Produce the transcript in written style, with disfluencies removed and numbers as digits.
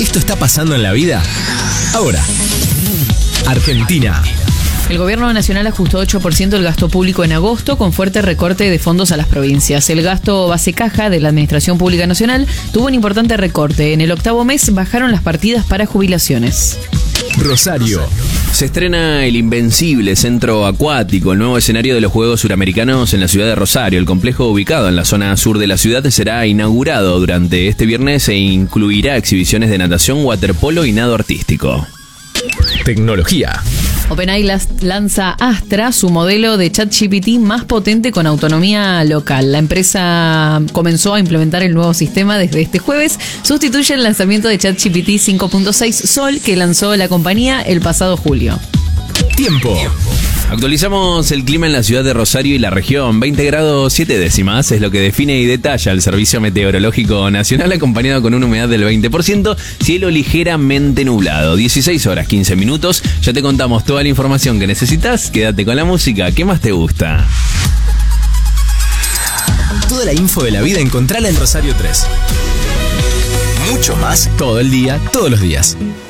Esto está pasando en la vida ahora. Argentina. El gobierno nacional ajustó 8% el gasto público en agosto con fuerte recorte de fondos a las provincias. El gasto base caja de la Administración Pública Nacional tuvo un importante recorte. En el octavo mes bajaron las partidas para jubilaciones. Rosario. Se estrena el Invencible Centro Acuático, el nuevo escenario de los Juegos Suramericanos en la ciudad de Rosario. El complejo ubicado en la zona sur de la ciudad será inaugurado durante este viernes e incluirá exhibiciones de natación, waterpolo y nado artístico. Tecnología. OpenAI lanza Astra, su modelo de ChatGPT más potente con autonomía local. La empresa comenzó a implementar el nuevo sistema desde este jueves. Sustituye el lanzamiento de ChatGPT 5.6 Sol que lanzó la compañía el pasado julio. Tiempo. Actualizamos el clima en la ciudad de Rosario y la región. 20 grados 7 décimas es lo que define y detalla el Servicio Meteorológico Nacional, acompañado con una humedad del 20%, cielo ligeramente nublado. 16 horas 15 minutos. Ya te contamos toda la información que necesitas. Quédate con la música. ¿Qué más te gusta? Toda la info de la vida encontrala en Rosario 3. Mucho más todo el día, todos los días.